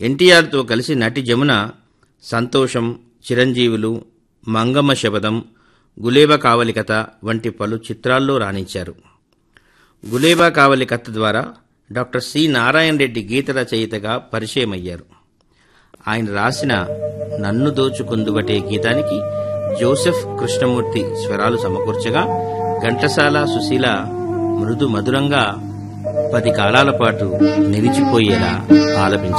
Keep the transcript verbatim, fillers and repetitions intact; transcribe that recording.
ఎన్టీఆర్తో కలిసి నటి జమున సంతోషం, చిరంజీవులు, మంగమ్మ శబదం, గులేబా కావలి కథ వంటి పలు చిత్రాల్లో రాణించారు. గులేబా కావలి కథ ద్వారా డాక్టర్ సి నారాయణ రెడ్డి గీత రచయితగా పరిచయమయ్యారు. ఆయన రాసిన నన్ను దోచుకుందువటే గీతానికి జోసెఫ్ కృష్ణమూర్తి స్వరాలు సమకూర్చగా ఘంటసాల, సుశీల మృదు మధురంగా పది కాలాల పాటు నిలిచిపోయేలా ఆలపించారు.